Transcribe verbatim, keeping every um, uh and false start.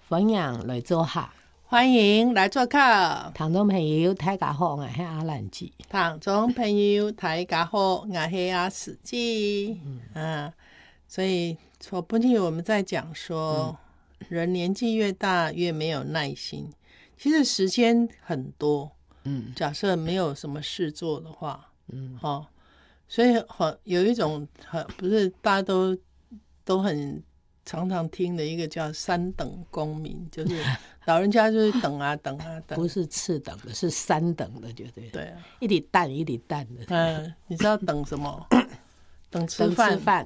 分享来做客， 欢迎来做客。 听众朋友大家好，我是阿兰姐。 听众朋友大家好，我是阿史记。嗯、啊，所以说不仅我们在讲说、嗯、人年纪越大越没有耐心，其实时间很多。嗯，假设没有什么事做的话，嗯，哦，所以很有一种很不是大家都都很常常听的一个叫三等公民，就是老人家就是等啊等啊等， 不是次等的，是三等的，就对。 对啊， 一直等一直等的。 嗯，你知道等什么？等吃等饭。 吃饭。